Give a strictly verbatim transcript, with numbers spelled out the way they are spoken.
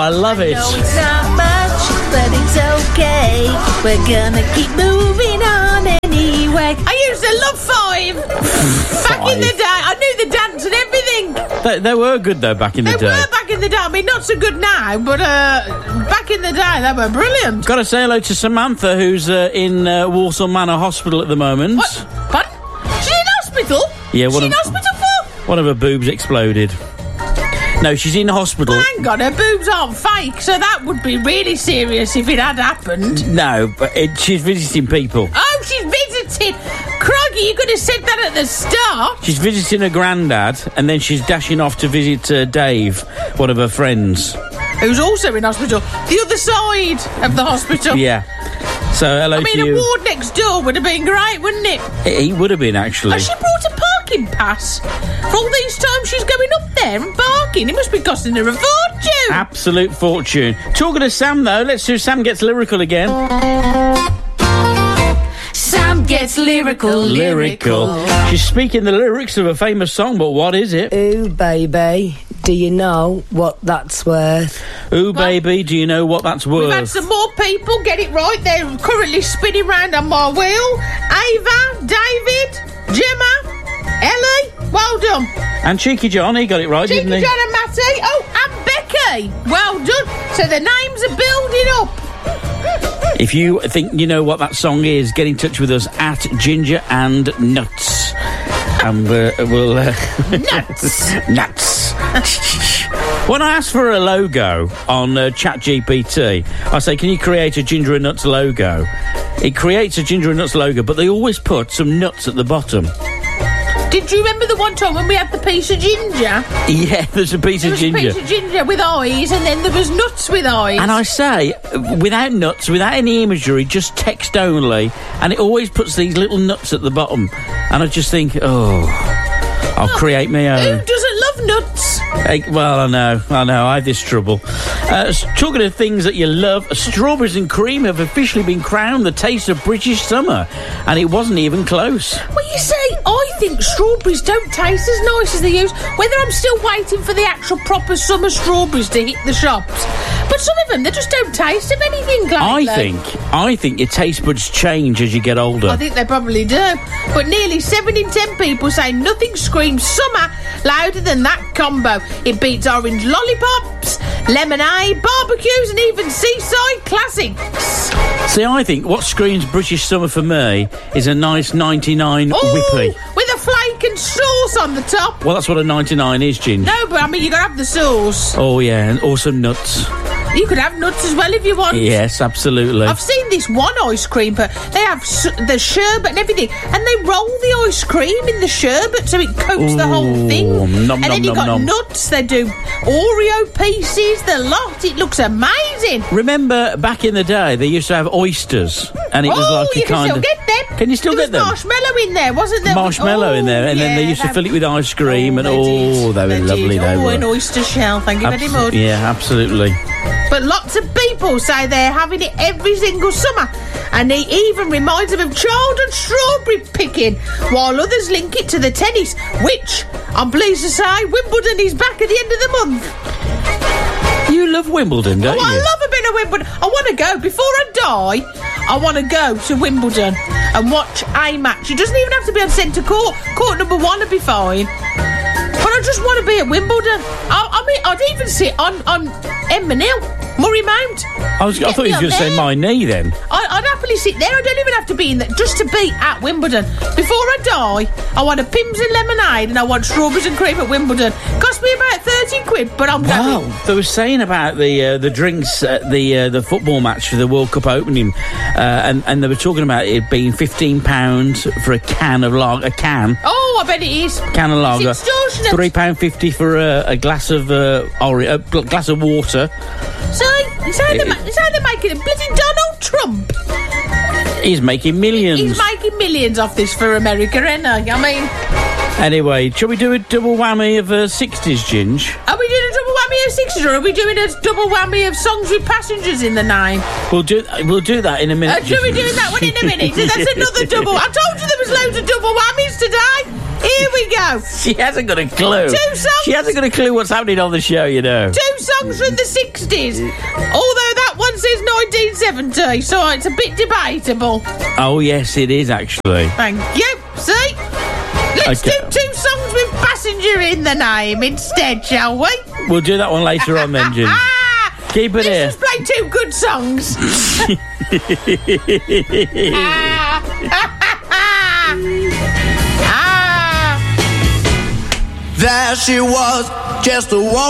I love it. I know it's not much, but it's okay. We're gonna keep moving on anyway. I used to love Five. Back in the day, I knew the dance and everything. They, they were good, though, back in the They day. were back in the day. I mean, not so good now, but uh, back in the day, they were brilliant. Got to say hello to Samantha, who's uh, in uh, Walsall Manor Hospital at the moment. What? Pardon? She's in hospital? Yeah, what She's in a- hospital for? One of her boobs exploded. No, she's in hospital. Hang on, her boobs aren't fake, so that would be really serious if it had happened. No, but it, she's visiting people. Oh, she's visiting. Crikey, you could have said that at the start. She's visiting her granddad, and then she's dashing off to visit uh, Dave, one of her friends. Who's also in hospital. The other side of the hospital. Yeah. So, hello I mean, to a you. ward next door would have been great, wouldn't it? It, it would have been, actually. Has she brought a parking pass? For all these times she's going up there and parking, it must be costing her a fortune. Absolute fortune. Talking to Sam, though, let's see if Sam gets lyrical again. Sam gets lyrical, lyrical. She's speaking the lyrics of a famous song, but what is it? Ooh, baby, do you know what that's worth? Ooh, baby, do you know what that's worth? We've had some more people get it right. They're currently spinning round on my wheel. Ava, David, Gemma, Ellie, well done. And Cheeky John, he got it right, Cheeky didn't he? John and Matty. Oh, and Becky. Well done. So the names are building up. If you think you know what that song is, get in touch with us at Ginger and Nuts. And uh, we'll... Uh, Nuts. Nuts. When I ask for a logo on uh, ChatGPT, I say, can you create a Ginger and Nuts logo? It creates a Ginger and Nuts logo, but they always put some nuts at the bottom. Did you remember the one time when we had the piece of ginger? Yeah, there's a piece There of was a ginger. piece of ginger with eyes, and then there was nuts with eyes. And I say, without nuts, without any imagery, just text only, and it always puts these little nuts at the bottom. And I just think, oh, I'll Oh, create my Who own. doesn't love nuts? Hey, well, I know, I know, I have this trouble. Uh, talking of things that you love, strawberries and cream have officially been crowned the taste of British summer, and it wasn't even close. Well, you see, I think strawberries don't taste as nice as they used. Whether I'm still waiting for the actual proper summer strawberries to hit the shops, but some of them, they just don't taste of anything lately. I think, I think your taste buds change as you get older. I think they probably do. But nearly seven in ten people say nothing screams summer louder than that combo. It beats orange lollipops, lemonade, barbecues, and even seaside classics. See, I think what screams British summer for me is a nice ninety-nine Ooh, whippy. with a flake and sauce on the top. Well, that's what a ninety-nine is, Ginger. No, but I mean, you gotta have the sauce. Oh, yeah, and also nuts. You could have nuts as well if you want. Yes, absolutely. I've seen this one ice cream, but they have s- the sherbet and everything, and they roll the ice cream in the sherbet so it coats the whole Ooh, thing. nom, and then nom, you've nom, got nom. nuts. They do Oreo pieces, the lot. It looks amazing. Remember, back in the day, they used to have oysters, and it was oh, like a you can kind still of... get them. Can you still there get them? was marshmallow in there, wasn't there? Marshmallow oh, in there, and then they yeah, used to that- fill it with ice cream, and they oh, did. they were did. lovely, they oh, were. an oyster shell, thank you Abs- very much. Yeah, absolutely. But lots of people say they're having it every single summer, and it even reminds them of childhood strawberry picking, while others link it to the tennis, which, I'm pleased to say, Wimbledon is back at the end of the month. You love Wimbledon, don't Oh, I you? love a bit of Wimbledon. I want to go. Before I die, I want to go to Wimbledon and watch a match. It doesn't even have to be on centre court. Court number one would be fine. But I just want to be at Wimbledon. I, I mean, I'd even sit on, on Emma Hill, Murray Mount. I, was, I Get thought you me were going up to say there. my knee then. I, I'd happily sit there. I don't even have to be in there. Just to be at Wimbledon. Before I die, I want a Pims and lemonade and I want strawberries and cream at Wimbledon. Cost me about thirty quid, but I'm Wow, going. they were saying about the uh, the drinks at the uh, the football match for the World Cup opening, uh, and and they were talking about it being fifteen pounds for a can of lager, a can, Oh, I bet it is. can of lager, It's extortionate. three pound fifty for a, a glass of uh, ori- a gl- glass of water. So, it's how, they're, ma- it's how they're making it. Bloody Donald Trump. He's making millions. He's making millions off this for America, isn't he? I mean, Anyway, shall we do a double whammy of uh, sixties, Ginge? are we doing a double whammy of sixties, or are we doing a double whammy of songs with passengers in the name? We'll do we'll do that in a minute. Uh, should we do that one in a minute? So that's another double. I told you there was loads of double whammies today. Here we go. She hasn't got a clue. Two songs. She hasn't got a clue what's happening on the show, you know. Two songs from the sixties. Although that one says nineteen seventy, so it's a bit debatable. Oh, yes, it is, actually. Thank you. See? Let's Okay. do two songs with passenger in the name instead, shall we? We'll do that one later on then, Jim. Ah! Keep it Let's here. just play two good songs. ah. ah. There she was, just a woman.